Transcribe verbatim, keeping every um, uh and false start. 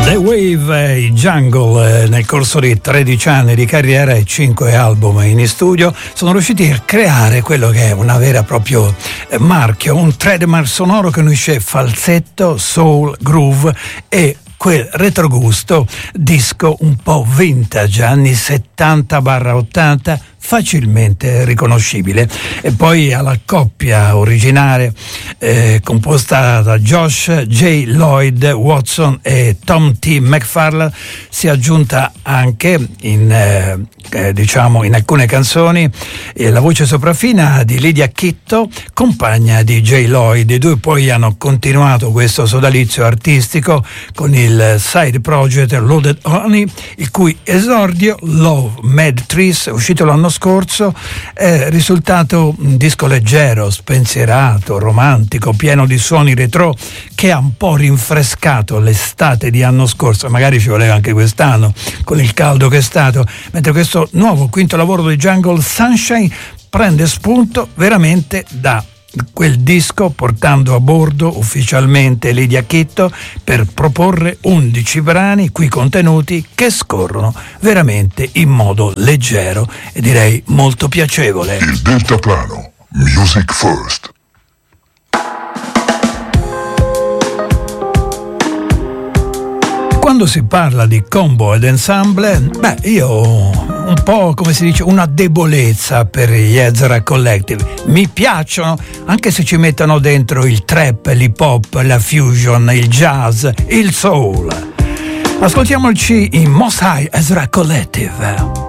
The Wave, i Jungle, nel corso di tredici anni di carriera e cinque album in studio, sono riusciti a creare quello che è una vera e propria marchio, un trademark sonoro che unisce falsetto, soul, groove e quel retrogusto disco un po' vintage, anni settanta ottanta, facilmente riconoscibile. E poi alla coppia originale eh, composta da Josh J. Lloyd Watson e Tom T. McFarlane si è aggiunta anche in eh, eh, diciamo in alcune canzoni eh, la voce sopraffina di Lydia Kitto, compagna di J. Lloyd. I due poi hanno continuato questo sodalizio artistico con il side project Loaded Honey, il cui esordio, Love Mad Trees, uscito l'anno scorso, è risultato un disco leggero, spensierato, romantico, pieno di suoni retro che ha un po' rinfrescato l'estate di anno scorso, magari ci voleva anche quest'anno con il caldo che è stato, mentre questo nuovo quinto lavoro di Jungle, Sunshine, prende spunto veramente da quel disco, portando a bordo ufficialmente Lydia Kitto per proporre undici brani qui contenuti che scorrono veramente in modo leggero e direi molto piacevole. Il Deltaplano, Music First. Quando si parla di combo ed ensemble, beh, io ho un po', come si dice, una debolezza per gli Ezra Collective. Mi piacciono, anche se ci mettono dentro il trap, l'hip hop, la fusion, il jazz, il soul. Ascoltiamoci in Mos High Ezra Collective.